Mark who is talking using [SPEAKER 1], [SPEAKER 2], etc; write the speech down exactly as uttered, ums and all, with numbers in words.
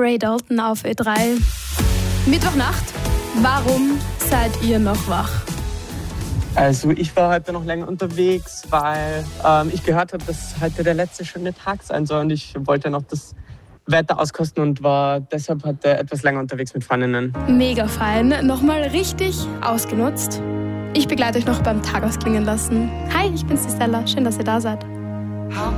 [SPEAKER 1] Ray Dalton auf Ö drei. Mittwochnacht, warum seid ihr noch wach?
[SPEAKER 2] Also ich war heute noch länger unterwegs, weil ähm, ich gehört habe, dass heute der letzte schöne Tag sein soll und ich wollte noch das Wetter auskosten und war deshalb heute etwas länger unterwegs mit Freundinnen.
[SPEAKER 1] Mega fein, nochmal richtig ausgenutzt. Ich begleite euch noch beim Tag ausklingen lassen. Hi, ich bin's, die Stella, schön, dass ihr da seid.